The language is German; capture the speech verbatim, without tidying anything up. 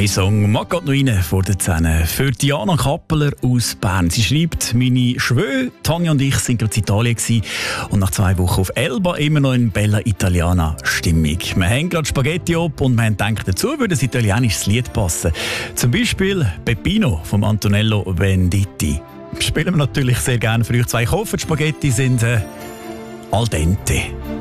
Ein Song mag gerade noch rein vor den Zähnen. Für Diana Kappeler aus Bern. Sie schreibt, meine Schwö, Tanja und ich sind gerade in Italien gewesen und nach zwei Wochen auf Elba immer noch in Bella Italiana Stimmung. Wir haben gerade Spaghetti ab und wir haben gedacht, dazu würde ein italienisches Lied passen. Zum Beispiel Peppino von Antonello Venditti. Spielen wir natürlich sehr gerne für euch zwei. Ich hoffe, die Spaghetti sind äh, al dente.